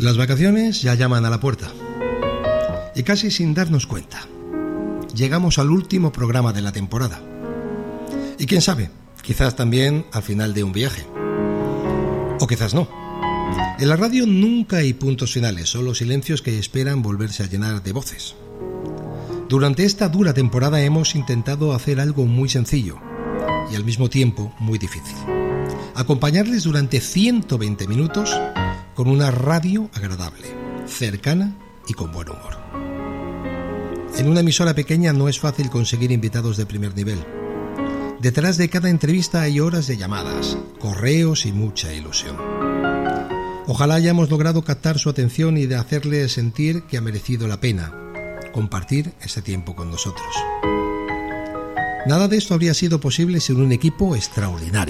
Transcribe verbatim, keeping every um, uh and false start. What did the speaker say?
Las vacaciones ya llaman a la puerta. Y casi sin darnos cuenta, llegamos al último programa de la temporada. Y quién sabe, quizás también al final de un viaje. O quizás no. En la radio nunca hay puntos finales, solo silencios que esperan volverse a llenar de voces. Durante esta dura temporada hemos intentado hacer algo muy sencillo y al mismo tiempo muy difícil. Acompañarles durante ciento veinte minutos con una radio agradable, cercana y con buen humor. En una emisora pequeña no es fácil conseguir invitados de primer nivel. Detrás de cada entrevista hay horas de llamadas, correos y mucha ilusión. Ojalá hayamos logrado captar su atención y de hacerle sentir que ha merecido la pena compartir este tiempo con nosotros. Nada de esto habría sido posible sin un equipo extraordinario.